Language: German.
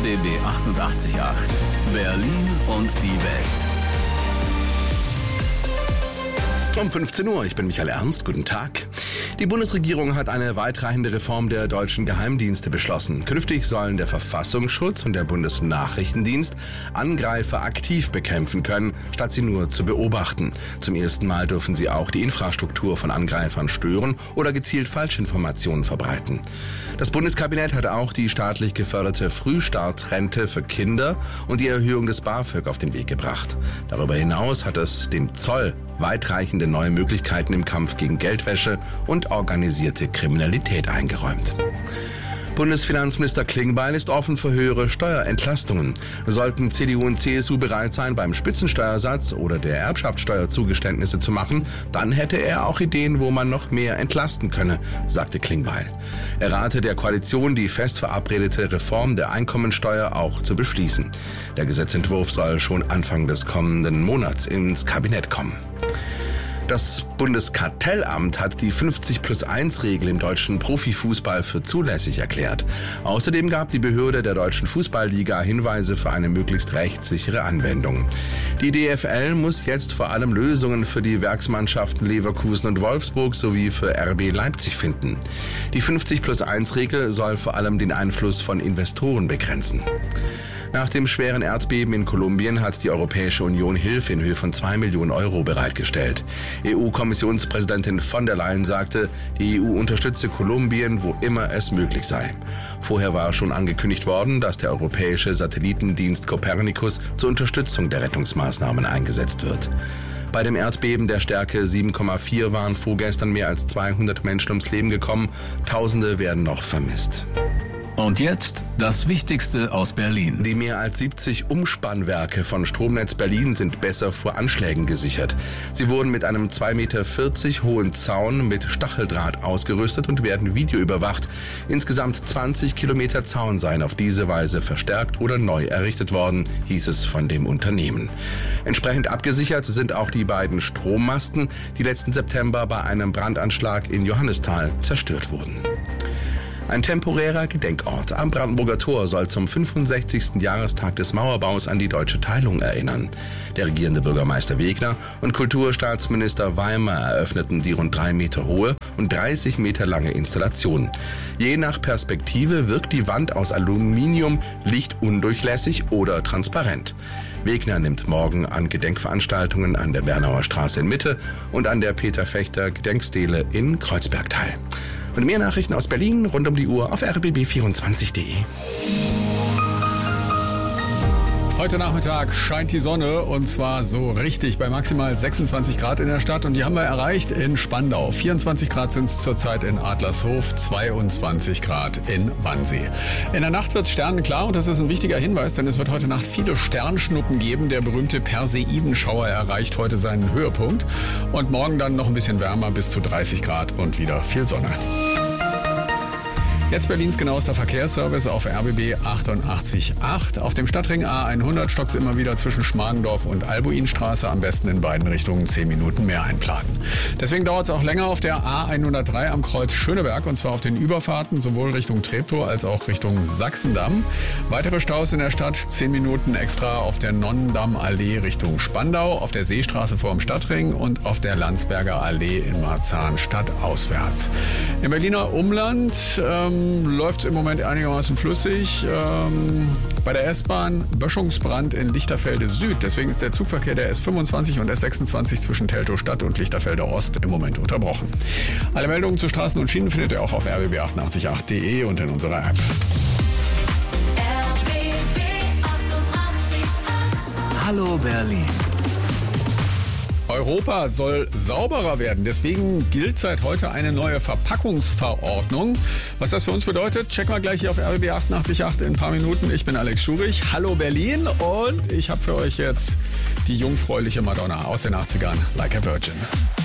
RBB 88.8 Berlin und die Welt. Um 15 Uhr, ich bin Michael Ernst, guten Tag. Die Bundesregierung hat eine weitreichende Reform der deutschen Geheimdienste beschlossen. Künftig sollen der Verfassungsschutz und der Bundesnachrichtendienst Angreifer aktiv bekämpfen können, statt sie nur zu beobachten. Zum ersten Mal dürfen sie auch die Infrastruktur von Angreifern stören oder gezielt Falschinformationen verbreiten. Das Bundeskabinett hat auch die staatlich geförderte Frühstartrente für Kinder und die Erhöhung des BAföG auf den Weg gebracht. Darüber hinaus hat es dem Zoll weitreichende neue Möglichkeiten im Kampf gegen Geldwäsche und organisierte Kriminalität eingeräumt. Bundesfinanzminister Klingbeil ist offen für höhere Steuerentlastungen. Sollten CDU und CSU bereit sein, beim Spitzensteuersatz oder der Erbschaftssteuer Zugeständnisse zu machen, dann hätte er auch Ideen, wo man noch mehr entlasten könne, sagte Klingbeil. Er rate der Koalition, die fest verabredete Reform der Einkommensteuer auch zu beschließen. Der Gesetzentwurf soll schon Anfang des kommenden Monats ins Kabinett kommen. Das Bundeskartellamt hat die 50+1-Regel im deutschen Profifußball für zulässig erklärt. Außerdem gab die Behörde der Deutschen Fußballliga Hinweise für eine möglichst rechtssichere Anwendung. Die DFL muss jetzt vor allem Lösungen für die Werksmannschaften Leverkusen und Wolfsburg sowie für RB Leipzig finden. Die 50+1-Regel soll vor allem den Einfluss von Investoren begrenzen. Nach dem schweren Erdbeben in Kolumbien hat die Europäische Union Hilfe in Höhe von 2 Millionen Euro bereitgestellt. EU-Kommissionspräsidentin von der Leyen sagte, die EU unterstütze Kolumbien, wo immer es möglich sei. Vorher war schon angekündigt worden, dass der europäische Satellitendienst Copernicus zur Unterstützung der Rettungsmaßnahmen eingesetzt wird. Bei dem Erdbeben der Stärke 7,4 waren vorgestern mehr als 200 Menschen ums Leben gekommen. Tausende werden noch vermisst. Und jetzt das Wichtigste aus Berlin. Die mehr als 70 Umspannwerke von Stromnetz Berlin sind besser vor Anschlägen gesichert. Sie wurden mit einem 2,40 Meter hohen Zaun mit Stacheldraht ausgerüstet und werden videoüberwacht. Insgesamt 20 Kilometer Zaun seien auf diese Weise verstärkt oder neu errichtet worden, hieß es von dem Unternehmen. Entsprechend abgesichert sind auch die beiden Strommasten, die letzten September bei einem Brandanschlag in Johannisthal zerstört wurden. Ein temporärer Gedenkort am Brandenburger Tor soll zum 65. Jahrestag des Mauerbaus an die deutsche Teilung erinnern. Der regierende Bürgermeister Wegner und Kulturstaatsminister Weimar eröffneten die rund 3 Meter hohe und 30 Meter lange Installation. Je nach Perspektive wirkt die Wand aus Aluminium lichtundurchlässig oder transparent. Wegner nimmt morgen an Gedenkveranstaltungen an der Bernauer Straße in Mitte und an der Peter-Fechter Gedenkstele in Kreuzberg teil. Und mehr Nachrichten aus Berlin rund um die Uhr auf rbb24.de. Heute Nachmittag scheint die Sonne und zwar so richtig bei maximal 26 Grad in der Stadt und die haben wir erreicht in Spandau. 24 Grad sind es zurzeit in Adlershof, 22 Grad in Wannsee. In der Nacht wird es sternenklar und das ist ein wichtiger Hinweis, denn es wird heute Nacht viele Sternschnuppen geben. Der berühmte Perseidenschauer erreicht heute seinen Höhepunkt und morgen dann noch ein bisschen wärmer bis zu 30 Grad und wieder viel Sonne. Jetzt Berlins genauester Verkehrsservice auf RBB 88.8. Auf dem Stadtring A100 stockt es immer wieder zwischen Schmargendorf und Albuinstraße. Am besten in beiden Richtungen 10 Minuten mehr einplanen. Deswegen dauert es auch länger auf der A103 am Kreuz Schöneberg und zwar auf den Überfahrten sowohl Richtung Treptow als auch Richtung Sachsendamm. Weitere Staus in der Stadt 10 Minuten extra auf der Nonnendammallee Richtung Spandau, auf der Seestraße vor dem Stadtring und auf der Landsberger Allee in Marzahn stadtauswärts. Im Berliner Umland läuft es im Moment einigermaßen flüssig. Bei der S-Bahn Böschungsbrand in Lichterfelde Süd. Deswegen ist der Zugverkehr der S25 und S26 zwischen Teltow Stadt und Lichterfelde Ost im Moment unterbrochen. Alle Meldungen zu Straßen und Schienen findet ihr auch auf rbb888.de und in unserer App. RBB 88.8 Hallo Berlin. Europa soll sauberer werden. Deswegen gilt seit heute eine neue Verpackungsverordnung. Was das für uns bedeutet, checken wir gleich hier auf RBB 88.8 in ein paar Minuten. Ich bin Alex Schurich. Hallo Berlin und ich habe für euch jetzt die jungfräuliche Madonna aus den 80ern, Like a Virgin.